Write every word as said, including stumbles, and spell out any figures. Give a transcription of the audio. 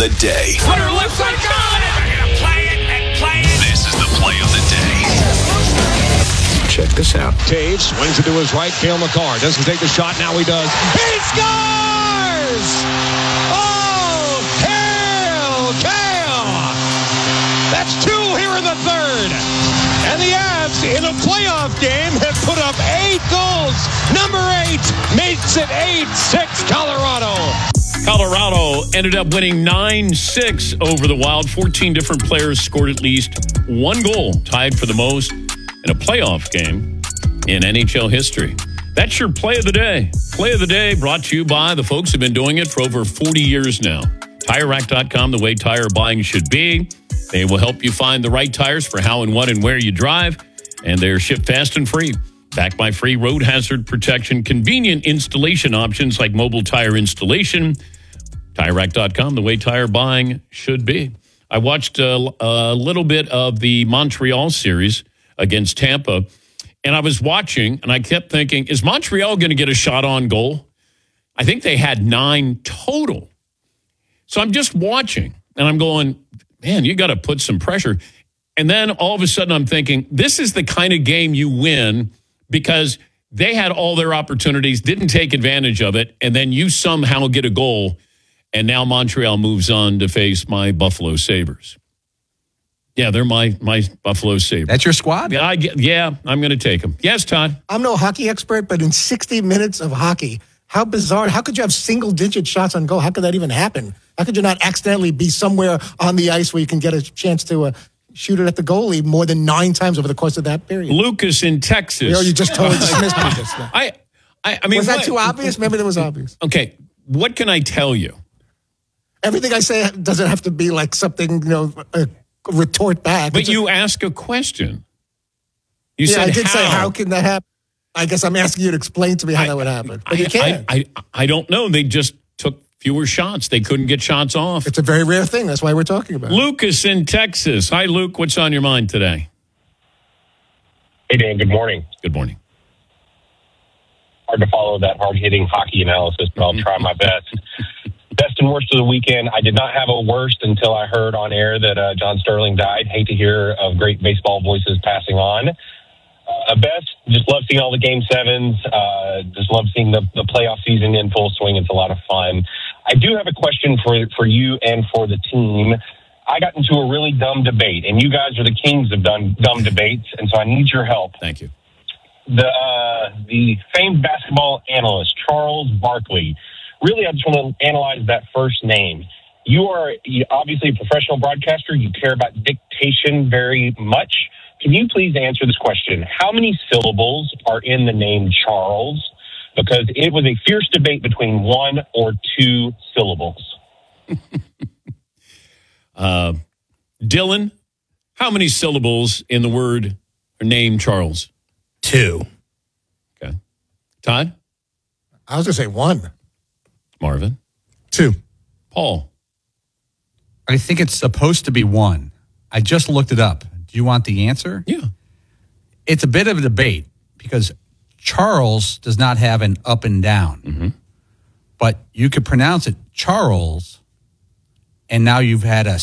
the day. Runner left side, got it! They're gonna play it and play it. This is the play of the day. Check this out. Tage swings it to his right. Cale Makar doesn't take the shot. Now he does. He scores! Oh, Cale! Cale! That's two here in the third. And the Avs in a playoff game have put up eight goals. Number eight makes it eight six Colorado. Colorado ended up winning nine six over the Wild. fourteen different players scored at least one goal, tied for the most in a playoff game in N H L history. That's your play of the day. Play of the day brought to you by the folks who have been doing it for over forty years now. Tire Rack dot com, the way tire buying should be. They will help you find the right tires for how and what and where you drive, and they're shipped fast and free. Backed by free road hazard protection, convenient installation options like mobile tire installation. Tire Rack dot com, the way tire buying should be. I watched a, a little bit of the Montreal series against Tampa, and I was watching, and I kept thinking, is Montreal going to get a shot on goal? I think they had nine total. So I'm just watching, and I'm going, man, you got to put some pressure. And then all of a sudden I'm thinking, this is the kind of game you win because they had all their opportunities, didn't take advantage of it, and then you somehow get a goal, and now Montreal moves on to face my Buffalo Sabres. Yeah, they're my my Buffalo Sabres. That's your squad? Yeah, I get, yeah I'm going to take them. Yes, Todd? I'm no hockey expert, but in sixty minutes of hockey, how bizarre. How could you have single-digit shots on goal? How could that even happen? How could you not accidentally be somewhere on the ice where you can get a chance to uh, shoot it at the goalie more than nine times over the course of that period? Lucas in Texas. You know, you just totally dismissed me just now. I, I, I mean, was that what? too obvious? Maybe that was obvious. Okay, what can I tell you? Everything I say doesn't have to be like something, you know, a retort back. But it's you a, ask a question. You yeah, said I did how. say, how can that happen? I guess I'm asking you to explain to me how I, that would happen. But I, you can't. I, I, I don't know. They just took fewer shots. They couldn't get shots off. It's a very rare thing. That's why we're talking about it. Lucas in Texas. Hi, Luke. What's on your mind today? Hey, Dan. Good morning. Good morning. Hard to follow that hard-hitting hockey analysis, but I'll try my best. Best and worst of the weekend. I did not have a worst until I heard on air that uh, John Sterling died. Hate to hear of great baseball voices passing on. Uh, best, just love seeing all the game sevens. Uh, just love seeing the, the playoff season in full swing. It's a lot of fun. I do have a question for for you and for the team. I got into a really dumb debate, and you guys are the kings of dumb, dumb debates, and so I need your help. Thank you. The uh, the famed basketball analyst, Charles Barkley. Really, I just want to analyze that first name. You are obviously a professional broadcaster. You care about dictation very much. Can you please answer this question? How many syllables are in the name Charles? Because it was a fierce debate between one or two syllables. uh, Dylan, how many syllables in the word or name Charles? Two. Okay. Todd? I was going to say one. Marvin? Two. Paul? I think it's supposed to be one. I just looked it up. Do you want the answer? Yeah. It's a bit of a debate because Charles does not have an up and down. Mm-hmm. But you could pronounce it Charles, and now you've had a